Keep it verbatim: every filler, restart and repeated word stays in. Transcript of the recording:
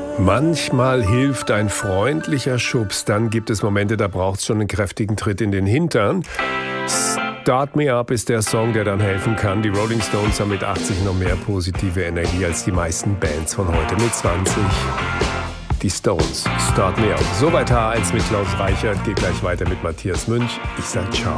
Manchmal hilft ein freundlicher Schubs, dann gibt es Momente, da braucht es schon einen kräftigen Tritt in den Hintern. Start Me Up ist der Song, der dann helfen kann. Die Rolling Stones haben mit achtzig noch mehr positive Energie als die meisten Bands von heute mit zwanzig. Die Stones, Start Me Up. Soweit H eins mit Klaus Reichert, geht gleich weiter mit Matthias Münch. Ich sag ciao.